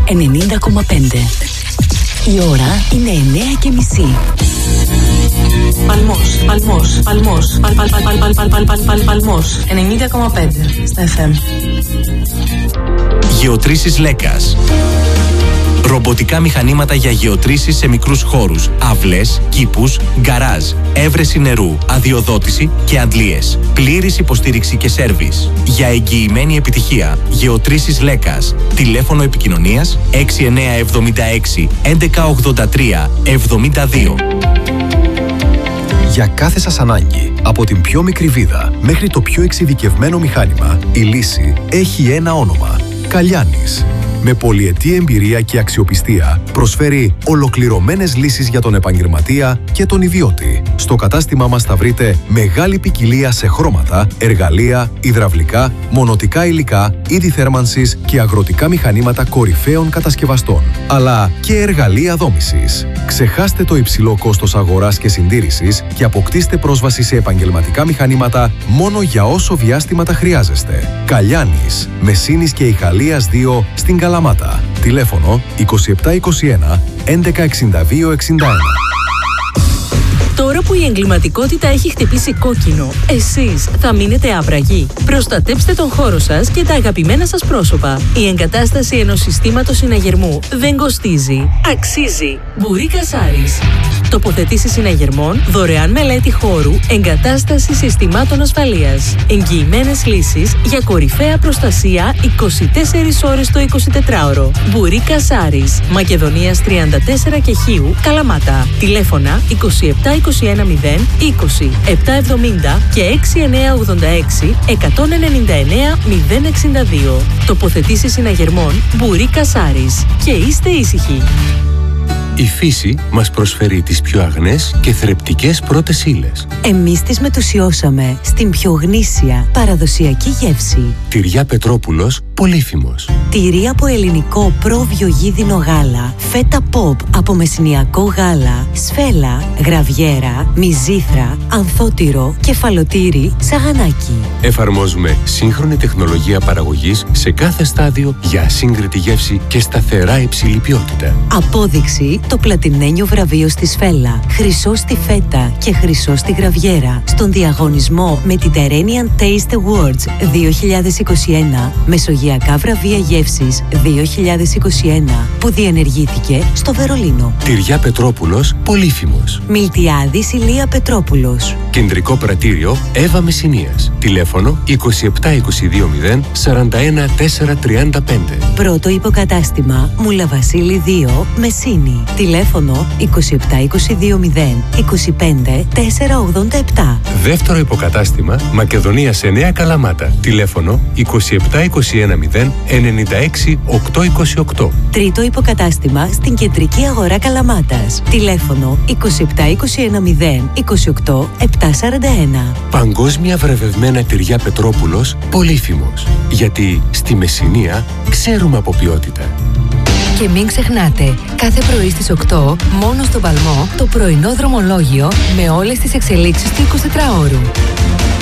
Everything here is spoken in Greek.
90,5. Η ώρα είναι 9:30. Παλμός 90,5 στα FM. Γεωτρήσεις Λέκας. Ρομποτικά μηχανήματα για γεωτρήσεις σε μικρούς χώρους, αυλές, κήπους, γκαράζ, έβρεση νερού, αδειοδότηση και αντλίες. Πλήρης υποστήριξη και σέρβις. Για εγγυημένη επιτυχία, Γεωτρήσεις Λέκας. Τηλέφωνο επικοινωνίας 6976 1183 72. Για κάθε σας ανάγκη, από την πιο μικρή βίδα μέχρι το πιο εξειδικευμένο μηχάνημα, η λύση έχει ένα όνομα: Καλιάνης. Με πολυετή εμπειρία και αξιοπιστία, προσφέρει ολοκληρωμένες λύσεις για τον επαγγελματία και τον ιδιώτη. Στο κατάστημά μας θα βρείτε μεγάλη ποικιλία σε χρώματα, εργαλεία, υδραυλικά, μονοτικά υλικά, είδη θέρμανσης και αγροτικά μηχανήματα κορυφαίων κατασκευαστών, αλλά και εργαλεία δόμησης. Ξεχάστε το υψηλό κόστος αγοράς και συντήρησης και αποκτήστε πρόσβαση σε επαγγελματικά μηχανήματα μόνο για όσο διάστημα τα χρειάζεστε. Καλιάνης, Μεσίνης και Ιχαλίας 2 στην Καλαμάτα. Τηλέφωνο 2721 1162 61. Τώρα που η εγκληματικότητα έχει χτυπήσει κόκκινο, εσείς θα μείνετε άπραγοι. Προστατέψτε τον χώρο σας και τα αγαπημένα σας πρόσωπα. Η εγκατάσταση ενός συστήματος συναγερμού δεν κοστίζει. Αξίζει. Μπουρίκα Σάρις. Τοποθετήσεις συναγερμών, δωρεάν μελέτη χώρου, εγκατάσταση συστημάτων ασφαλείας. Εγγυημένες λύσεις για κορυφαία προστασία 24 ώρες το 24ωρο. Μπουρίκα Σάρις. Μακεδονίας 34 και Χίου, Καλαμάτα. Τηλέφωνα 27210 20 770 και 6986 199 062. Τοποθετήσεις συναγερμών Μπουρίκα Σάρις. Και είστε ήσυχοι. Η φύση μας προσφέρει τις πιο αγνές και θρεπτικές πρώτες ύλες. Εμείς τις μετουσιώσαμε στην πιο γνήσια παραδοσιακή γεύση. Τυριά Πετρόπουλος, Πολύφημος. Τυρί από ελληνικό προβιογίδινο γάλα, φέτα pop από μεσηνιακό γάλα, σφέλα, γραβιέρα, μυζήθρα, ανθότυρο, κεφαλοτήρι, σαγανάκι. Εφαρμόζουμε σύγχρονη τεχνολογία παραγωγής σε κάθε στάδιο για ασύγκριτη γεύση και σταθερά υψηλή ποιότητα. Απόδειξη το πλατινένιο βραβείο στη σφέλα, χρυσό στη φέτα και χρυσό στη γραβιέρα στον διαγωνισμό με την Terrenian Taste Awards 2021, Μεσογειακά βραβεία γεύσης 2021, που διενεργήθηκε στο Βερολίνο. Τυριά Πετρόπουλος, Πολύφημος. Μιλτιάδης Ηλία Πετρόπουλος. Κεντρικό πρατήριο Εύα Μεσσηνίας. Τηλέφωνο 27220 41 435. Πρώτο υποκατάστημα Μουλαβασίλη 2, Μεσίνη. Τηλέφωνο 27220 25 487. Δεύτερο υποκατάστημα Μακεδονίας 9 Καλαμάτα. Τηλέφωνο 27210 96 828. Τρίτο υποκατάστημα στην κεντρική αγορά Καλαμάτας. Τηλέφωνο 27210 28 741. Παγκόσμια βραβευμένα τυριά Πετρόπουλος, Πολύφημος. Γιατί στη Μεσσηνία ξέρουμε από ποιότητα. Και μην ξεχνάτε, κάθε πρωί στις 8, μόνο στον Παλμό, το πρωινό δρομολόγιο με όλες τις εξελίξεις του 24ωρου.